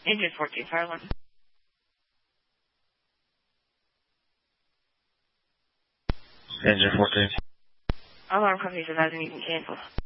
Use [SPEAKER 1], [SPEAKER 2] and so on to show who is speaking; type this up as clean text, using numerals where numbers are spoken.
[SPEAKER 1] Engine 14, fire alarm.
[SPEAKER 2] Engine 14.
[SPEAKER 1] Alarm company's advising you can cancel.